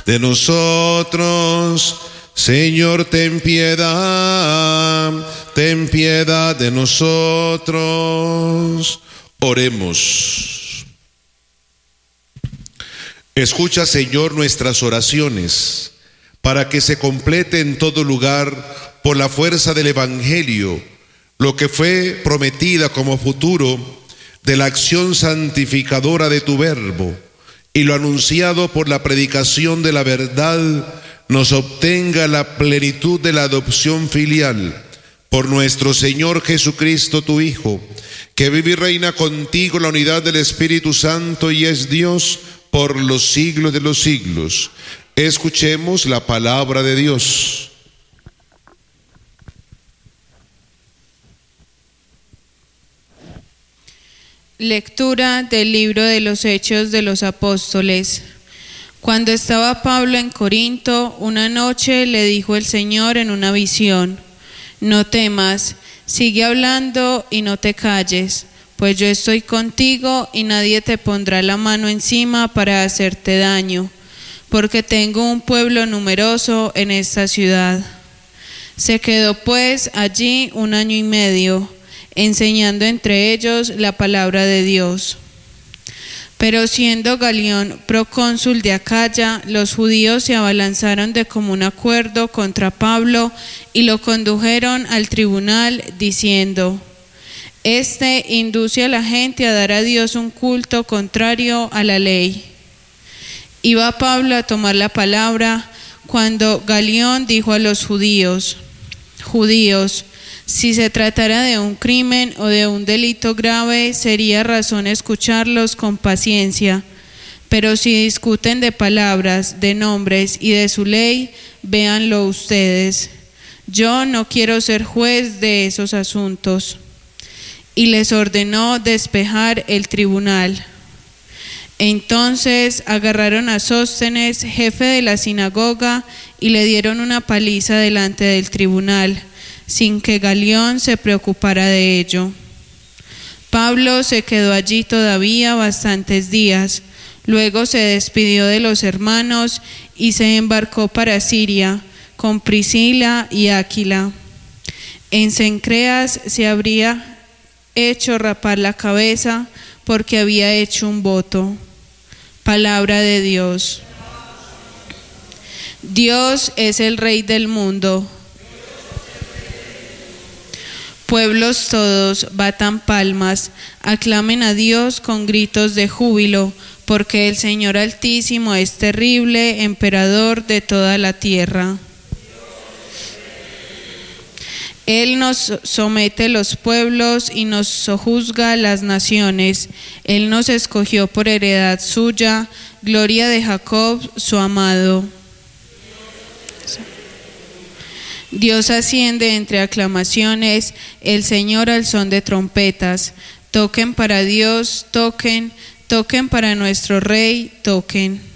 de nosotros. Señor, ten piedad de nosotros. Oremos. Escucha, Señor, nuestras oraciones, para que se complete en todo lugar, por la fuerza del Evangelio, lo que fue prometida como futuro de la acción santificadora de tu Verbo, y lo anunciado por la predicación de la verdad, nos obtenga la plenitud de la adopción filial. Por nuestro Señor Jesucristo, tu Hijo, que vive y reina contigo en la unidad del Espíritu Santo y es Dios por los siglos de los siglos. Escuchemos la palabra de Dios. Lectura del libro de los Hechos de los Apóstoles. Cuando estaba Pablo en Corinto, una noche le dijo el Señor en una visión: no temas, sigue hablando y no te calles, pues yo estoy contigo y nadie te pondrá la mano encima para hacerte daño, porque tengo un pueblo numeroso en esta ciudad. Se quedó pues allí 1 año y medio, enseñando entre ellos la palabra de Dios. Pero siendo Galión procónsul de Acaya, los judíos se abalanzaron de común acuerdo contra Pablo y lo condujeron al tribunal diciendo: este induce a la gente a dar a Dios un culto contrario a la ley. Iba Pablo a tomar la palabra cuando Galión dijo a los judíos: si se tratara de un crimen o de un delito grave, sería razón escucharlos con paciencia. Pero si discuten de palabras, de nombres y de su ley, véanlo ustedes. Yo no quiero ser juez de esos asuntos. Y les ordenó despejar el tribunal. Entonces agarraron a Sóstenes, jefe de la sinagoga, y le dieron una paliza delante del tribunal, sin que Galión se preocupara de ello. Pablo se quedó allí todavía bastantes días, luego se despidió de los hermanos y se embarcó para Siria con Priscila y Áquila. En Cencreas se habría hecho rapar la cabeza porque había hecho un voto. Palabra de Dios. Dios es el Rey del mundo. Pueblos todos, batan palmas, aclamen a Dios con gritos de júbilo, porque el Señor Altísimo es terrible, emperador de toda la tierra. Él nos somete los pueblos y nos sojuzga las naciones. Él nos escogió por heredad suya, gloria de Jacob, su amado. Dios asciende entre aclamaciones, el Señor al son de trompetas. Toquen para Dios, toquen, toquen para nuestro Rey, toquen.